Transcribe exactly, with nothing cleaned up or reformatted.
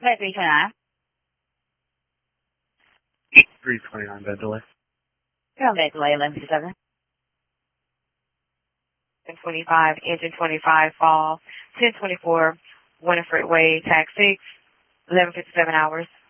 Let three twenty-nine. three twenty-nine, bed delay. Come bed delay, eleven fifty-seven. ten twenty-five, engine twenty-five, fall. ten twenty-four, Winifred Way, tag six, eleven fifty-seven hours.